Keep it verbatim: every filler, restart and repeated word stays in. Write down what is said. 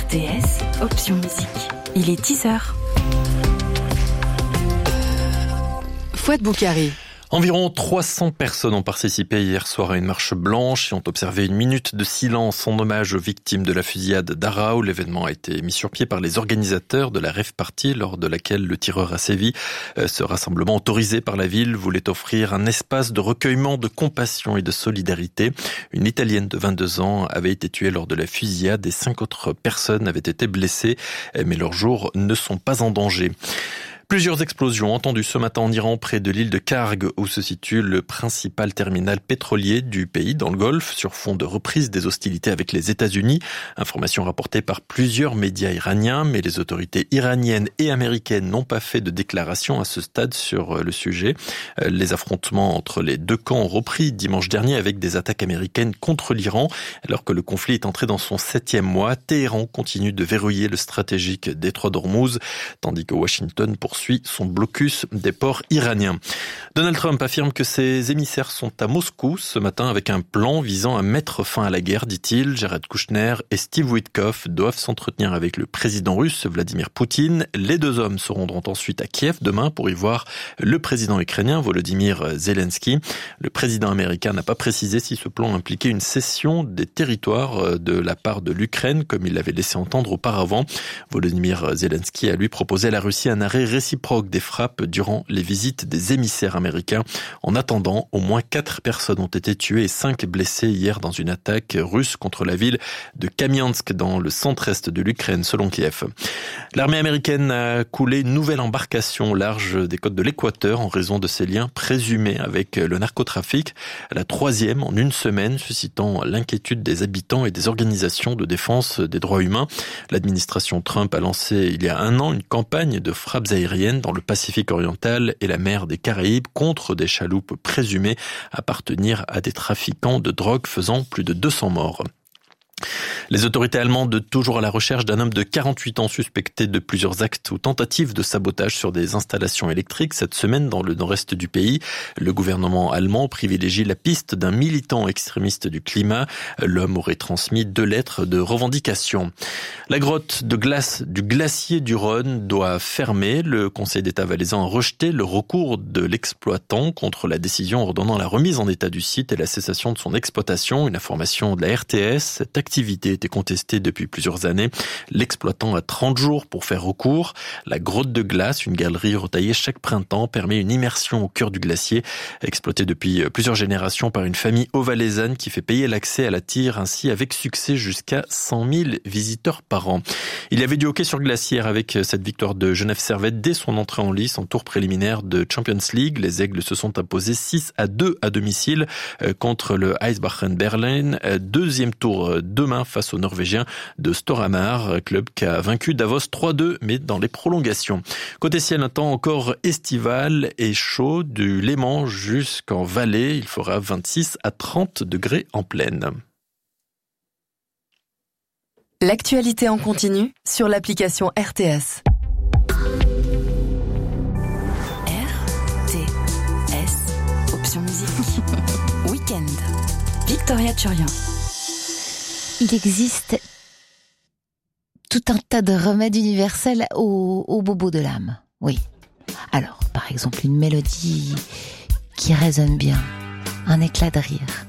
R T S, option musique. Il est dix heures. Fouad Boukari. Environ trois cents personnes ont participé hier soir à une marche blanche et ont observé une minute de silence en hommage aux victimes de la fusillade d'Arao. L'événement a été mis sur pied par les organisateurs de la rave party lors de laquelle le tireur a sévi. Ce rassemblement autorisé par la ville voulait offrir un espace de recueillement, de compassion et de solidarité. Une Italienne de vingt-deux ans avait été tuée lors de la fusillade et cinq autres personnes avaient été blessées, mais leurs jours ne sont pas en danger. Plusieurs explosions entendues ce matin en Iran près de l'île de Karg où se situe le principal terminal pétrolier du pays dans le Golfe sur fond de reprise des hostilités avec les États-Unis. Information rapportée par plusieurs médias iraniens, mais les autorités iraniennes et américaines n'ont pas fait de déclaration à ce stade sur le sujet. Les affrontements entre les deux camps ont repris dimanche dernier avec des attaques américaines contre l'Iran. Alors que le conflit est entré dans son septième mois, Téhéran continue de verrouiller le stratégique détroit d'Ormuz, tandis que Washington poursuit suit son blocus des ports iraniens. Donald Trump affirme que ses émissaires sont à Moscou ce matin avec un plan visant à mettre fin à la guerre, dit-il. Jared Kushner et Steve Witkoff doivent s'entretenir avec le président russe Vladimir Poutine. Les deux hommes se rendront ensuite à Kiev demain pour y voir le président ukrainien Volodymyr Zelensky. Le président américain n'a pas précisé si ce plan impliquait une cession des territoires de la part de l'Ukraine comme il l'avait laissé entendre auparavant. Volodymyr Zelensky a lui proposé à la Russie un arrêt réciproque des frappes durant les visites des émissaires américains. En attendant, au moins quatre personnes ont été tuées et cinq blessées hier dans une attaque russe contre la ville de Kamiansk dans le centre-est de l'Ukraine, selon Kiev. L'armée américaine a coulé une nouvelle embarcation au large des côtes de l'Équateur en raison de ses liens présumés avec le narcotrafic. La troisième en une semaine, suscitant l'inquiétude des habitants et des organisations de défense des droits humains. L'administration Trump a lancé il y a un an une campagne de frappes aériennes dans le Pacifique oriental et la mer des Caraïbes contre des chaloupes présumées appartenir à des trafiquants de drogue faisant plus de deux cents morts. Les autorités allemandes toujours à la recherche d'un homme de quarante-huit ans suspecté de plusieurs actes ou tentatives de sabotage sur des installations électriques cette semaine dans le nord-est du pays. Le gouvernement allemand privilégie la piste d'un militant extrémiste du climat. L'homme aurait transmis deux lettres de revendication. La grotte de glace du glacier du Rhône doit fermer. Le Conseil d'État valaisan a rejeté le recours de l'exploitant contre la décision ordonnant la remise en état du site et la cessation de son exploitation. Une information de la R T S. Cette activité était contestée depuis plusieurs années. L'exploitant a trente jours pour faire recours. La grotte de glace, une galerie retaillée chaque printemps, permet une immersion au cœur du glacier, exploitée depuis plusieurs générations par une famille haut-valaisanne qui fait payer l'accès à la tire ainsi avec succès jusqu'à cent mille visiteurs par an. Il y avait du hockey sur glacière avec cette victoire de Genève Servette dès son entrée en lice en tour préliminaire de Champions League. Les Aigles se sont imposés six à deux à domicile contre le Eisbären Berlin. Deuxième tour demain face aux Norvégiens de Storhamar, club qui a vaincu Davos trois deux, mais dans les prolongations. Côté ciel, un temps encore estival et chaud, du Léman jusqu'en Valais. Il fera vingt-six à trente degrés en plaine. L'actualité en continu sur l'application R T S. R T S, option musique. Week-end. Victoria Turian. Il existe tout un tas de remèdes universels au, au bobo de l'âme. Oui. Alors, par exemple, une mélodie qui résonne bien, un éclat de rire.